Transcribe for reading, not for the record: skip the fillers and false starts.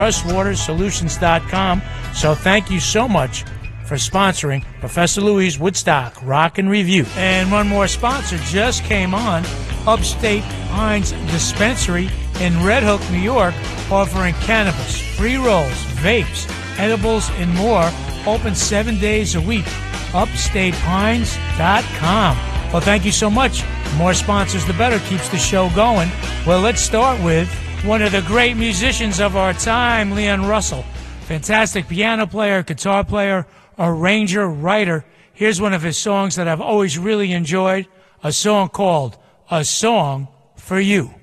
FreshWaterSolutions.com. So thank you so much for sponsoring Professor Louie's Woodstock Rock and Review. And one more sponsor just came on, Upstate Pines Dispensary in Red Hook, New York, offering cannabis, pre-rolls, vapes, edibles, and more. Open 7 days a week. UpstatePines.com. Well, thank you so much. The more sponsors, the better. Keeps the show going. Well, let's start with one of the great musicians of our time, Leon Russell. Fantastic piano player, guitar player, arranger, writer. Here's one of his songs that I've always really enjoyed, a song called A Song for You.